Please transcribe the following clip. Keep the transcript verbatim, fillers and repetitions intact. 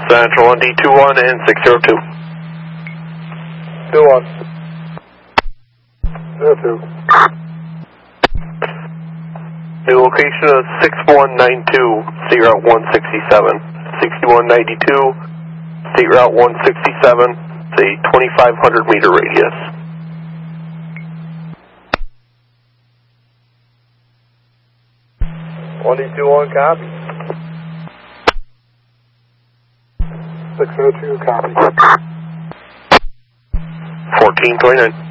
Central on D two one and six zero two. two one. zero two. New location of six one nine two, State Route one sixty-seven. sixty-one ninety-two, State Route one sixty-seven, it's a twenty-five hundred meter radius. one D two one, copy. six zero two, copy. fourteen twenty-nine.